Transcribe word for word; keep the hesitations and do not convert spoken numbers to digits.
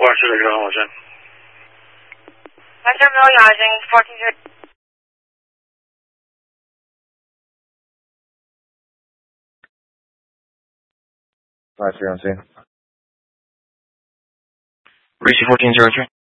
Watch it again, Ocean. Western Mill Yajing, fourteen zero. Five three on scene. Reach fourteen zero three.